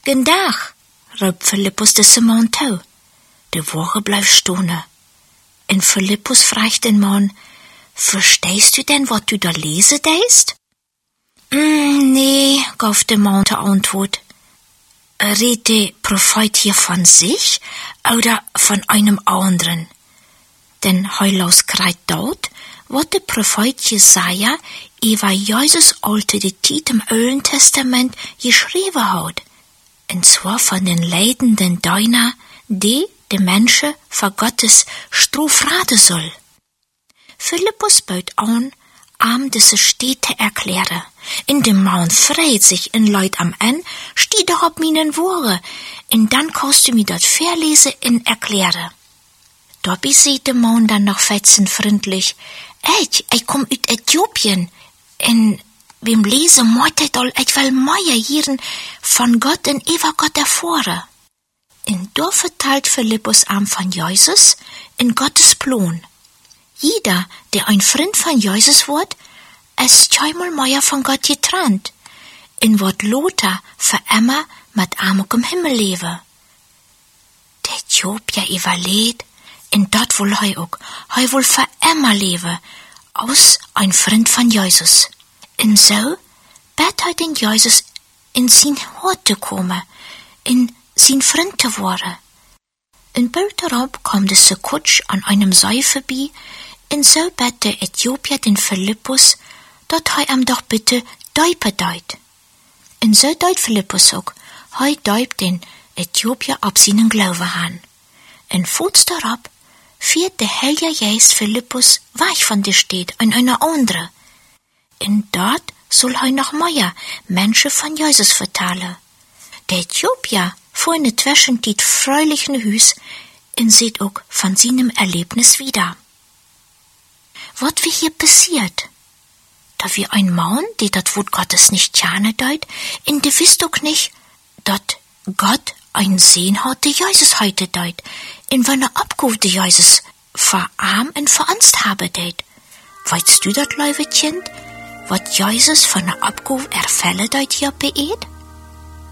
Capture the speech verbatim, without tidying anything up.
Gendag, riep Philippus de Simon toe. De Wagen bleef stehen. En Philippus fragt den Mann, verstehst du denn, was du da lesen deist? Mm, nee, gab der Mann zur Antwort. Redet der Prophet hier von sich oder von einem anderen? Denn heulaus kreit dort, wat der Prophet Jesaja über Jesus alte die Tiet im Alten Testament geschrieben hat. Und zwar von den leidenden Diener, die die Menschen vor Gottes Strafrate soll. Philippus baut an, am diese Städte erklären. In dem Mann freit sich in Leut am Ende, steht doch ab meinen Worte, und dann kannst du mir dort verlesen und erklären. Dabei sieht der Mann dann noch fetzenfreundlich, ich, ich komm aus Äthiopien, und beim Lesen meint all, ich will mehr hören von Gott und über Gott erfahren. Und da verteilt Philippus am von Jesus in Gottes Plan. Jeder, der ein Freund von Jesus wird, ist zweimal mehr von Gott getrennt, in wird Lothar für immer mit Armut im Himmel leben. Der Äthiopier überlebt, und dort will er auch, er will für immer leben, aus ein Freund von Jesus. Und so bet er den Jesus in sein Hort zu kommen, in sein Freund zu werden. Und bald darauf kommt es Kutsch an einem See vorbei, und so bet der Äthiopier den Philippus, dort er ihm doch bitte däupe deut. Und so deut Philippus auch, er däupt den Äthiopier ab seinen Glauben an. Und kurz darauf führt der Heilige Geist Philippus weich von der Stadt an eine andere. Und dort soll er noch mehr Menschen von Jesus vertellen. Der Äthiopier fuhr in der Zwischenzeit freulich in Hüs und sieht auch von seinem Erlebnis wieder. Was wie hier passiert? Da wie ein Mann, die das Wort Gottes nicht gerne deut, und die wisst auch nicht, dass Gott ein Sehen hat, der Jesus heute deut, und wenn er abgeholt Jesus für arm und für Angst habe deut. Weißt du das, liebe Kind, was Jesus von der Abgabe erfälle deut hier beet?